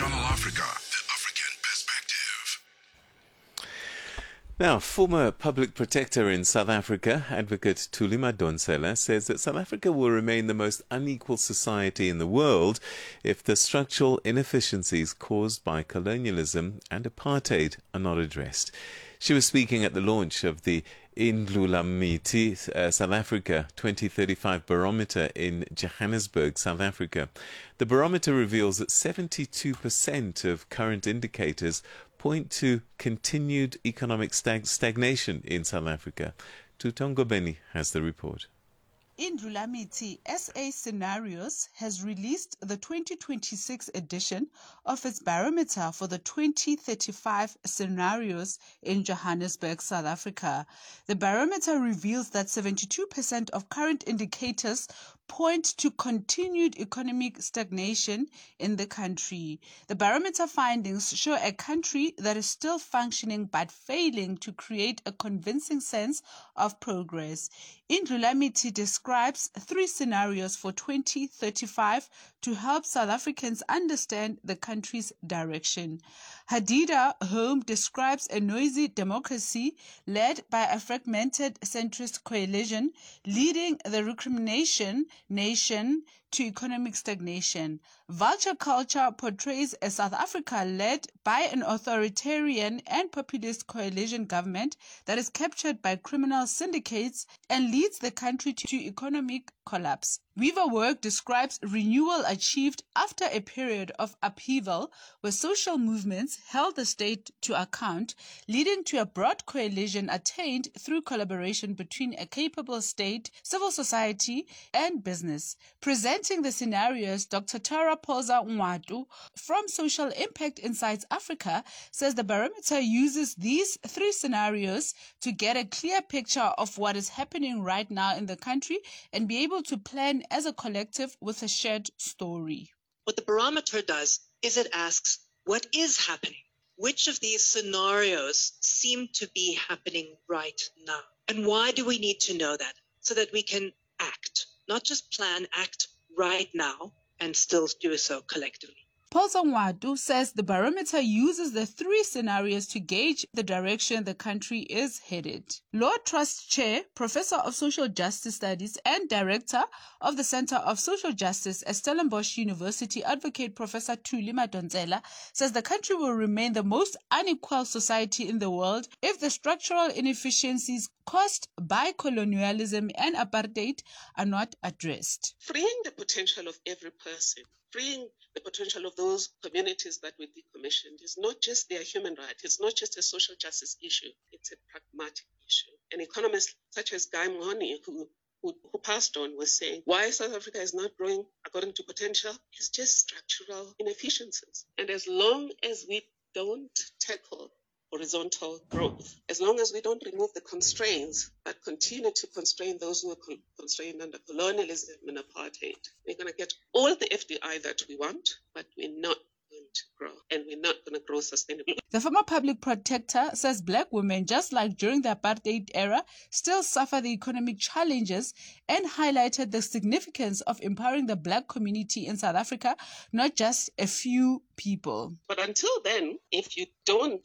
Channel Africa, the African perspective. Now, former public protector in South Africa, Advocate Thuli Madonsela, says that South Africa will remain the most unequal society in the world if the structural inefficiencies caused by colonialism and apartheid are not addressed. She was speaking at the launch of the Indlulamthi South Africa 2035 barometer in Johannesburg, South Africa. The barometer reveals that 72% of current indicators point to continued economic stagnation in South Africa. Tutongo Beni has the report. Indlulamthi SA Scenarios has released the 2026 edition of its barometer for the 2035 scenarios in Johannesburg, South Africa. The barometer reveals that 72% of current indicators point to continued economic stagnation in the country. The barometer findings show a country that is still functioning but failing to create a convincing sense of progress. Indlulamthi describes 3 scenarios for 2035 to help South Africans understand the country's direction. Hadida Home describes a noisy democracy led by a fragmented centrist coalition leading the recrimination nation to economic stagnation. Vulture Culture portrays a South Africa led by an authoritarian and populist coalition government that is captured by criminal syndicates and leads the country to economic collapse. Weaver Work describes renewal achieved after a period of upheaval where social movements held the state to account, leading to a broad coalition attained through collaboration between a capable state, civil society, and business. Presenting the scenarios, Dr. Tara Poza Nwatu from Social Impact Insights Africa says the barometer uses these 3 scenarios to get a clear picture of what is happening right now in the country and be able to plan as a collective with a shared story. What the barometer does is it asks, what is happening? Which of these scenarios seem to be happening right now? And why do we need to know that? So that we can act, not just plan, act right now and still do so collectively. Poza Nwatu says the barometer uses the 3 scenarios to gauge the direction the country is headed. Lord Trust Chair, Professor of Social Justice Studies and Director of the Center of Social Justice at Stellenbosch University, Advocate Professor Thuli Madonsela, says the country will remain the most unequal society in the world if the structural inefficiencies caused by colonialism and apartheid are not addressed. Freeing the potential of every person, freeing the potential of those communities that were decommissioned is not just their human right, it's not just a social justice issue, it's a pragmatic issue. An economist such as Guy Mahoney, who passed on, was saying why South Africa is not growing according to potential is just structural inefficiencies. And as long as we don't tackle horizontal growth, as long as we don't remove the constraints that continue to constrain those who are constrained under colonialism and apartheid, we're going to get all the FDI that we want, but we're not going to grow, and we're not going to grow sustainably. The former public protector says black women, just like during the apartheid era, still suffer the economic challenges and highlighted the significance of empowering the black community in South Africa, not just a few people. But until then, if you don't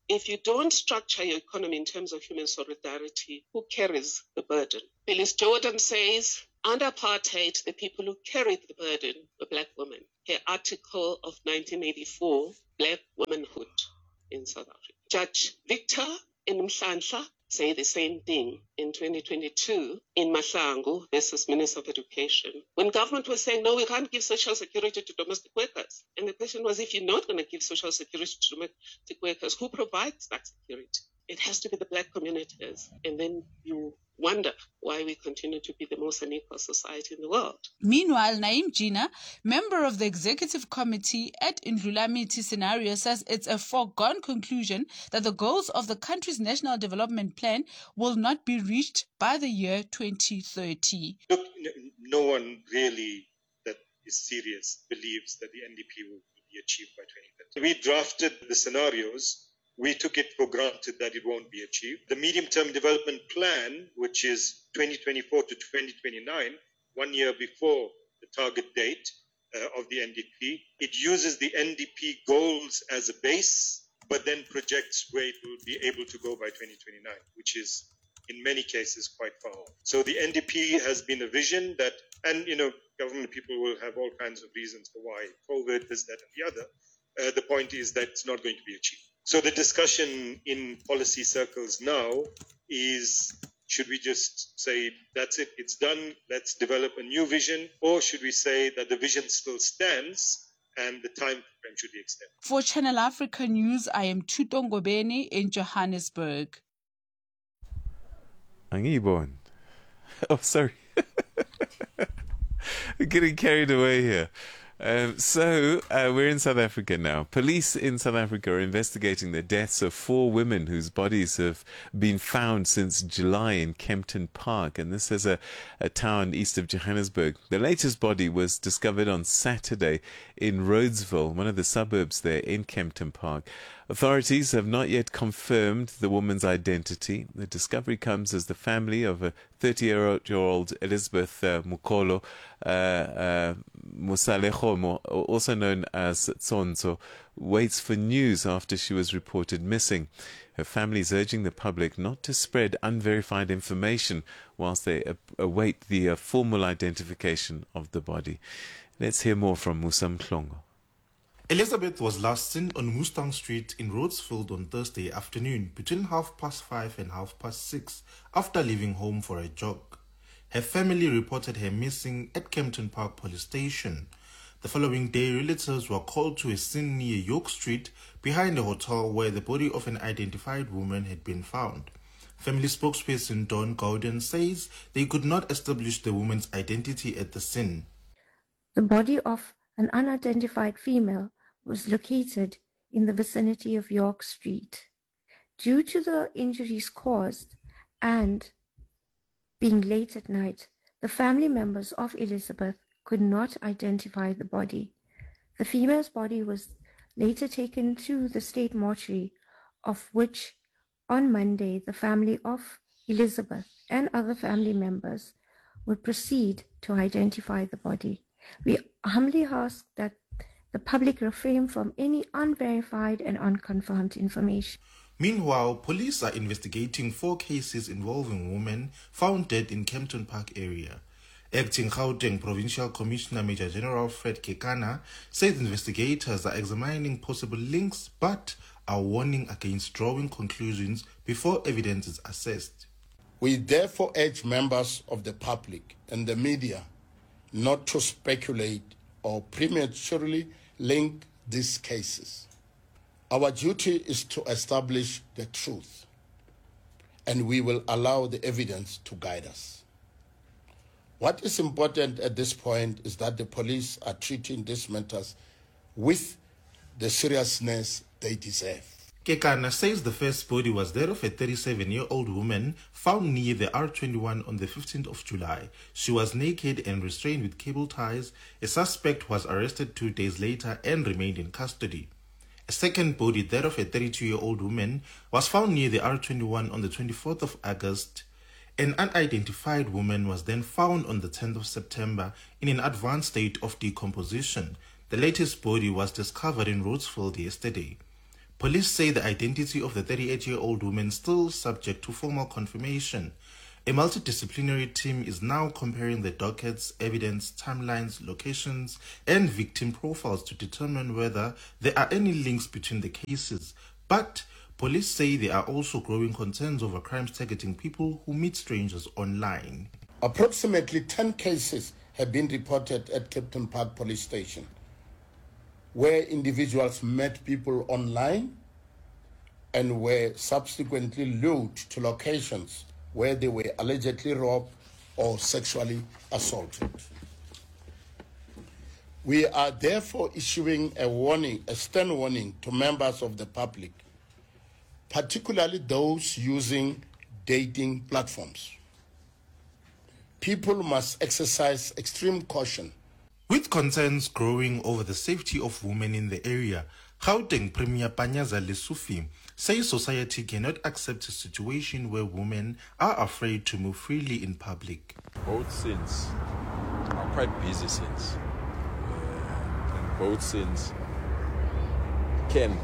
structure your economy in terms of human solidarity, who carries the burden? Phyllis Jordan says, under apartheid, the people who carried the burden were black women. Her article of 1984, Black Womanhood in South Africa. Judge Victor Mhlanhla say the same thing in 2022 in Mahlangu versus Minister of Education, when government was saying, no, we can't give social security to domestic workers. And the question was, if you're not going to give social security to domestic workers, who provides that security? It has to be the black communities. And then you wonder why we continue to be the most unequal society in the world. Meanwhile, Naim Jina, member of the executive committee at Indlulamthi Scenario, says it's a foregone conclusion that the goals of the country's national development plan will not be reached by the year 2030. Look, no one really that is serious believes that the NDP will be achieved by 2030. We drafted the scenarios. We took it for granted that it won't be achieved. The medium-term development plan, which is 2024 to 2029, 1 year before the target date, of the NDP. It uses the NDP goals as a base, but then projects where it will be able to go by 2029, which is in many cases quite far off. So the NDP has been a vision that, and government people will have all kinds of reasons for why, COVID, this, that, and the other. The point is that it's not going to be achieved. So the discussion in policy circles now is, should we just say, that's it, it's done, let's develop a new vision? Or should we say that the vision still stands and the time frame should be extended? For Channel Africa News, I am Thuto Ngobeni in Johannesburg. Angibon. Oh, sorry. Getting carried away here. We're in South Africa now. Police in South Africa are investigating the deaths of 4 women whose bodies have been found since July in Kempton Park, and this is a town east of Johannesburg. The latest body was discovered on Saturday in Rhodesville, one of the suburbs there in Kempton Park. Authorities have not yet confirmed the woman's identity. The discovery comes as the family of a 30-year-old Elizabeth Mukolo Musaleho, also known as Tsonzo, waits for news after she was reported missing. Her family is urging the public not to spread unverified information whilst they await the formal identification of the body. Let's hear more from Musa Mhlongo. Elizabeth was last seen on Mustang Street in Rhodesville on Thursday afternoon between 5:30 and 6:30 after leaving home for a jog. Her family reported her missing at Kempton Park Police Station. The following day, relatives were called to a scene near York Street behind a hotel where the body of an identified woman had been found. Family spokesperson Don Gowden says they could not establish the woman's identity at the scene. The body of an unidentified female was located in the vicinity of York Street. Due to the injuries caused and being late at night, the family members of Elizabeth could not identify the body. The female's body was later taken to the state mortuary, of which on Monday the family of Elizabeth and other family members would proceed to identify the body. We humbly ask that the public refrain from any unverified and unconfirmed information. Meanwhile, police are investigating 4 cases involving women found dead in Kempton Park area. Acting Gauteng Provincial Commissioner Major General Fred Kekana says investigators are examining possible links but are warning against drawing conclusions before evidence is assessed. We therefore urge members of the public and the media not to speculate or prematurely link these cases. Our duty is to establish the truth, and we will allow the evidence to guide us. What is important at this point is that the police are treating these matters with the seriousness they deserve. Kekana says the first body was that of a 37-year-old woman found near the R21 on the 15th of July. She was naked and restrained with cable ties. A suspect was arrested 2 days later and remained in custody. A second body, that of a 32-year-old woman, was found near the R21 on the 24th of August. An unidentified woman was then found on the 10th of September in an advanced state of decomposition. The latest body was discovered in Rhodesville yesterday. Police say the identity of the 38-year-old woman is still subject to formal confirmation. A multidisciplinary team is now comparing the dockets, evidence, timelines, locations, and victim profiles to determine whether there are any links between the cases. But police say there are also growing concerns over crimes targeting people who meet strangers online. Approximately 10 cases have been reported at Kempton Park Police Station, where individuals met people online and were subsequently lured to locations where they were allegedly robbed or sexually assaulted. We are therefore issuing a stern warning to members of the public, particularly those using dating platforms. People must exercise extreme caution. With concerns growing over the safety of women in the area, Gauteng Premier Panyaza Lesufi says society cannot accept a situation where women are afraid to move freely in public. Both scenes are quite busy scenes. both sins can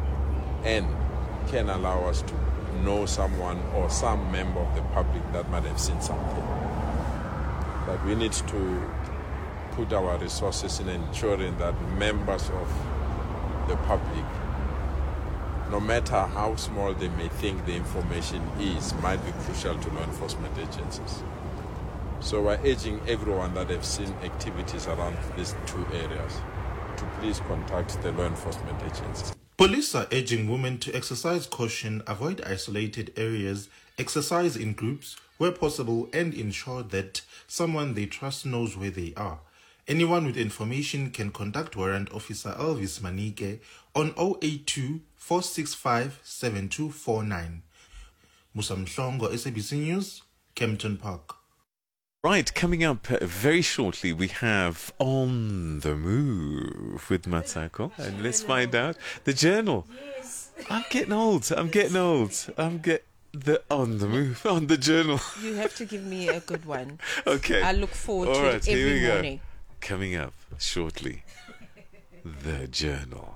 allow us to know someone or some member of the public that might have seen something. But we need to put our resources in ensuring that members of the public, no matter how small they may think the information is, might be crucial to law enforcement agencies. So we're urging everyone that have seen activities around these two areas to please contact the law enforcement agencies. Police are urging women to exercise caution, avoid isolated areas, exercise in groups where possible, and ensure that someone they trust knows where they are. Anyone with information can contact Warrant Officer Elvis Manike on 082 465 7249. Musa Mhlongo, SABC News, Kempton Park. Right, coming up very shortly, we have On the Move with Matsako. And let's find out the journal. Yes. I'm getting old. The On the Move, on the journal. You have to give me a good one. Okay. I look forward All to right, it here every we go. morning. Coming up shortly, the journal.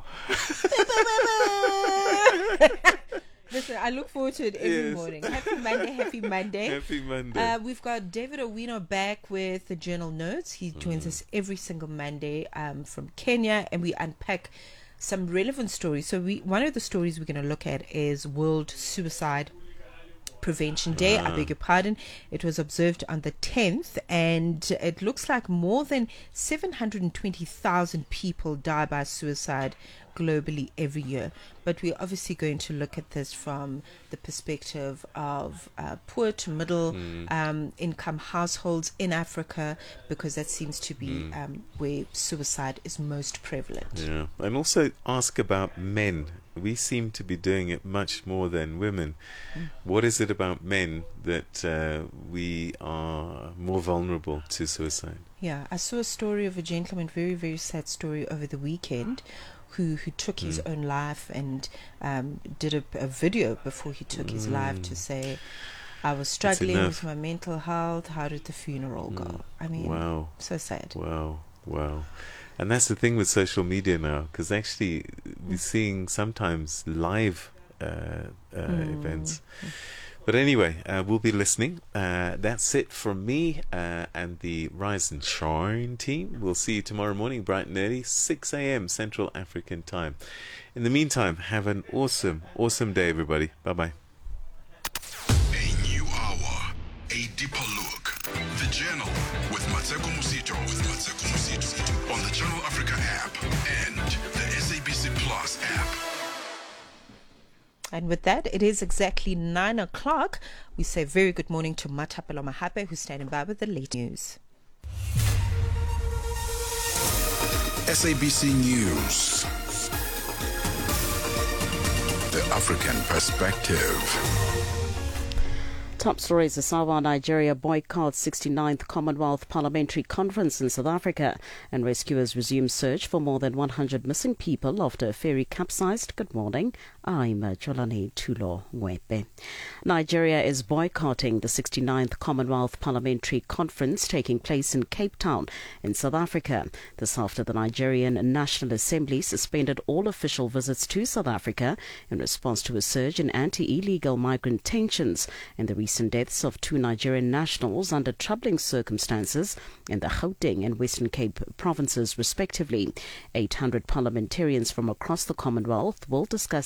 Listen, I look forward to it every morning. Happy Monday, happy Monday. Happy Monday. We've got David Owino back with the journal notes. He joins us every single Monday from Kenya, and we unpack some relevant stories. So one of the stories we're going to look at is World Suicide Prevention Day. I beg your pardon. It was observed on the 10th, and it looks like more than 720,000 people die by suicide globally every year. But we're obviously going to look at this from the perspective of poor to middle income households in Africa, because that seems to be where suicide is most prevalent. Yeah, and also ask about men. We seem to be doing it much more than women. What is it about men that we are more vulnerable to suicide? Yeah, I saw a story of a gentleman, very, very sad story over the weekend, who took his own life and did a video before he took his life to say, I was struggling with my mental health. How did the funeral go? I mean, wow. So sad. Wow. And that's the thing with social media now, because actually we're seeing sometimes live events. But anyway, we'll be listening. That's it from me and the Rise and Shine team. We'll see you tomorrow morning, bright and early, 6 a.m. Central African time. In the meantime, have an awesome day, everybody. Bye-bye. A new hour, a deeper look. The Journal with Matseko Musito. On the Channel Africa app and the SABC Plus app. And with that, it is exactly 9 o'clock. We say very good morning to Matapelo Mahape, who's standing by with the latest news. SABC News. The African Perspective. Top stories. The Sawa, Nigeria boycotts 69th Commonwealth Parliamentary Conference in South Africa, and rescuers resume search for more than 100 missing people after a ferry capsized. Good morning. I'm Jolani Tulo Wepe. Nigeria is boycotting the 69th Commonwealth Parliamentary Conference taking place in Cape Town in South Africa. This after the Nigerian National Assembly suspended all official visits to South Africa in response to a surge in anti-illegal migrant tensions and the recent deaths of 2 Nigerian nationals under troubling circumstances in the Gauteng and Western Cape provinces respectively. 800 parliamentarians from across the Commonwealth will discuss